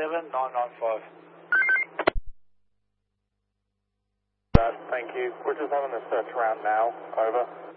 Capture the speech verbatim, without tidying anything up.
seven nine nine five. Thank you. We're just having a search around now. Over.